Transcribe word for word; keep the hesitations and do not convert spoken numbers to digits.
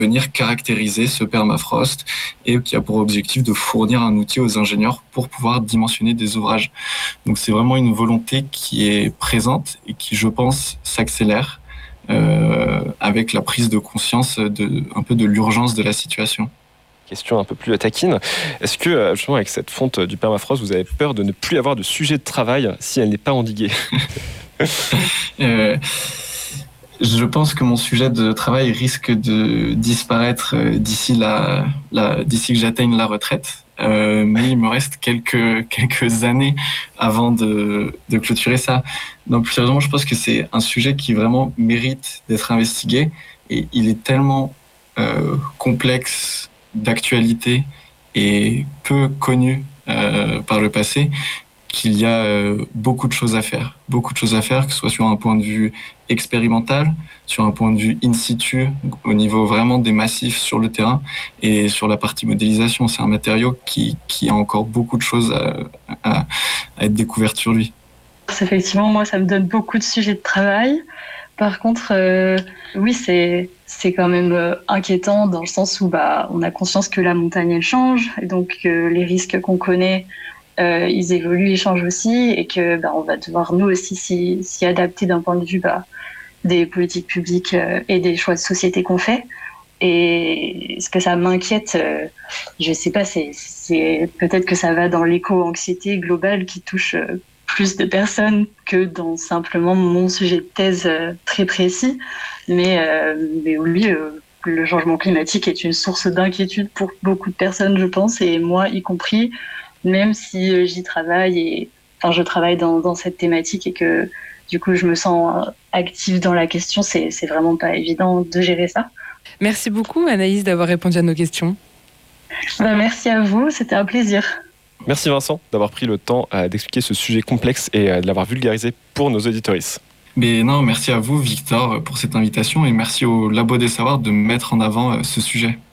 venir caractériser ce permafrost et qui a pour objectif de fournir un outil aux ingénieurs pour pouvoir dimensionner des ouvrages. Donc c'est vraiment une volonté qui est présente et qui, je pense, s'accélère euh, avec la prise de conscience de, un peu de l'urgence de la situation. Question un peu plus taquine. Est-ce que, justement, avec cette fonte du permafrost, vous avez peur de ne plus avoir de sujet de travail si elle n'est pas endiguée ? euh, Je pense que mon sujet de travail risque de disparaître d'ici, la, la, d'ici que j'atteigne la retraite. Euh, mais il me reste quelques, quelques années avant de, de clôturer ça. Donc, plus sérieusement, je pense que c'est un sujet qui vraiment mérite d'être investigué. Et il est tellement euh, complexe, d'actualité et peu connu euh, par le passé qu'il y a euh, beaucoup de choses à faire. Beaucoup de choses à faire, que ce soit sur un point de vue expérimental, sur un point de vue in situ, au niveau vraiment des massifs sur le terrain, et sur la partie modélisation. C'est un matériau qui, qui a encore beaucoup de choses à, à, à être découvertes sur lui. Effectivement, moi, ça me donne beaucoup de sujets de travail. Par contre, euh, oui, c'est, c'est quand même euh, inquiétant dans le sens où bah, on a conscience que la montagne, elle change, et donc euh, les risques qu'on connaît, Euh, ils évoluent, ils changent aussi, et que bah, on va devoir nous aussi s'y, s'y adapter d'un point de vue bah, des politiques publiques euh, et des choix de société qu'on fait. Et ce que ça m'inquiète, euh, je sais pas, c'est, c'est peut-être que ça va dans l'éco-anxiété globale qui touche euh, plus de personnes que dans simplement mon sujet de thèse euh, très précis. Mais, euh, mais oui, euh, le changement climatique est une source d'inquiétude pour beaucoup de personnes, je pense, et moi y compris. Même si j'y travaille et enfin je travaille dans, dans cette thématique et que du coup je me sens active dans la question, c'est, c'est vraiment pas évident de gérer ça. Merci beaucoup Anaïs d'avoir répondu à nos questions. Ben, merci à vous, c'était un plaisir. Merci Vincent d'avoir pris le temps euh, d'expliquer ce sujet complexe et euh, de l'avoir vulgarisé pour nos auditoristes. Mais non, merci à vous Victor pour cette invitation et merci au Labo des Savoirs de mettre en avant euh, ce sujet.